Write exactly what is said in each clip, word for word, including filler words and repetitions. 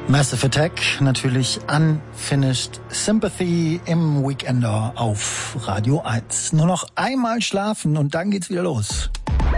Massive Attack, natürlich Unfinished Sympathy im Weekender auf Radio eins. Nur noch einmal schlafen und dann geht's wieder los.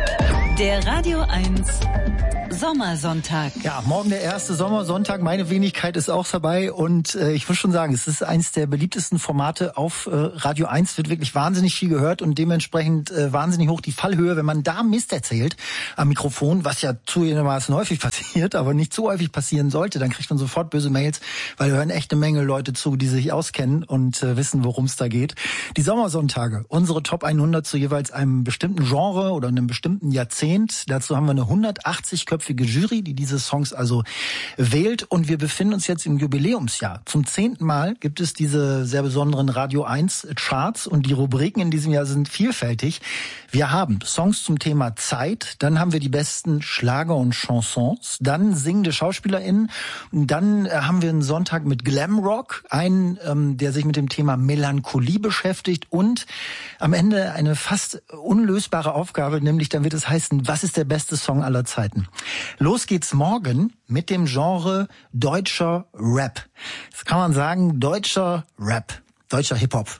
Der Radio eins Sommersonntag. Ja, morgen der erste Sommersonntag. Meine Wenigkeit ist auch dabei und äh, ich muss schon sagen, es ist eines der beliebtesten Formate auf äh, Radio eins. Wird wirklich wahnsinnig viel gehört und dementsprechend äh, wahnsinnig hoch die Fallhöhe, wenn man da Mist erzählt am Mikrofon, was ja zugegebenermaßen häufig passiert, aber nicht so häufig passieren sollte. Dann kriegt man sofort böse Mails, weil da hören echt eine Menge Leute zu, die sich auskennen und äh, wissen, worum es da geht. Die Sommersonntage, unsere Top hundert zu jeweils einem bestimmten Genre oder einem bestimmten Jahrzehnt. Dazu haben wir eine hundertachtzig-köpfige Jury, die diese Songs also wählt. Und wir befinden uns jetzt im Jubiläumsjahr. Zum zehnten Mal gibt es diese sehr besonderen Radio eins Charts und die Rubriken in diesem Jahr sind vielfältig. Wir haben Songs zum Thema Zeit, dann haben wir die besten Schlager und Chansons, dann singende SchauspielerInnen, und dann haben wir einen Sonntag mit Glamrock, einen, ähm, der sich mit dem Thema Melancholie beschäftigt und am Ende eine fast unlösbare Aufgabe, nämlich dann wird es heißen, was ist der beste Song aller Zeiten? Los geht's morgen mit dem Genre deutscher Rap. Das kann man sagen, deutscher Rap, deutscher Hip-Hop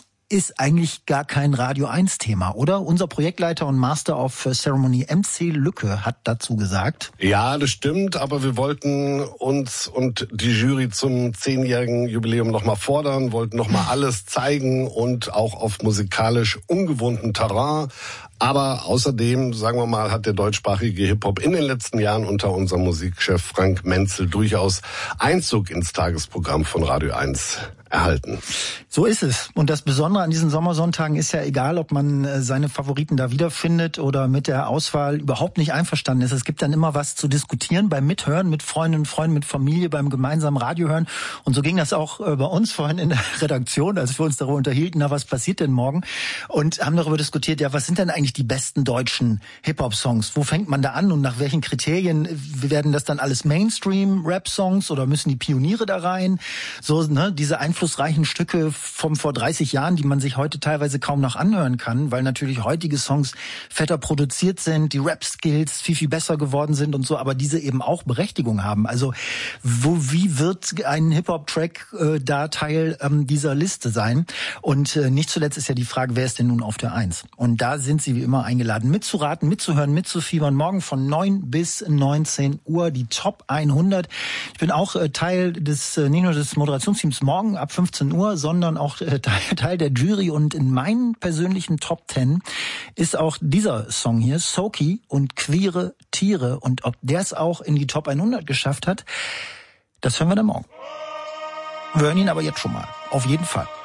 ist eigentlich gar kein Radio eins Thema, oder? Unser Projektleiter und Master of Ceremony M C Lücke hat dazu gesagt. Ja, das stimmt, aber wir wollten uns und die Jury zum zehnjährigen Jubiläum nochmal fordern, wollten nochmal alles zeigen und auch auf musikalisch ungewohnten Terrain. Aber außerdem, sagen wir mal, hat der deutschsprachige Hip-Hop in den letzten Jahren unter unserem Musikchef Frank Menzel durchaus Einzug ins Tagesprogramm von Radio eins erhalten. So ist es. Und das Besondere an diesen Sommersonntagen ist ja egal, ob man seine Favoriten da wiederfindet oder mit der Auswahl überhaupt nicht einverstanden ist. Es gibt dann immer was zu diskutieren beim Mithören, mit Freundinnen und Freunden, mit Familie, beim gemeinsamen Radiohören. Und so ging das auch bei uns vorhin in der Redaktion, als wir uns darüber unterhielten, na, was passiert denn morgen? Und haben darüber diskutiert, ja, was sind denn eigentlich die besten deutschen Hip-Hop-Songs? Wo fängt man da an und nach welchen Kriterien werden das dann alles Mainstream-Rap-Songs oder müssen die Pioniere da rein? So, ne, diese einflussreichen Stücke vom vor dreißig Jahren, die man sich heute teilweise kaum noch anhören kann, weil natürlich heutige Songs fetter produziert sind, die Rap-Skills viel, viel besser geworden sind und so, aber diese eben auch Berechtigung haben. Also wo, wie wird ein Hip-Hop-Track äh, da Teil ähm, dieser Liste sein? Und äh, nicht zuletzt ist ja die Frage, wer ist denn nun auf der Eins? Und da sind Sie wie immer eingeladen, mitzuraten, mitzuhören, mitzufiebern. Morgen von neun bis neunzehn Uhr die Top hundert. Ich bin auch äh, Teil des, äh, nicht nur des Moderationsteams morgen ab fünfzehn Uhr, sondern auch äh, Teil der Jury. Und in meinen persönlichen Top zehn ist auch dieser Song hier, Soki und Queere Tiere. Und ob der es auch in die Top hundert geschafft hat, das hören wir dann morgen. Wir hören ihn aber jetzt schon mal. Auf jeden Fall.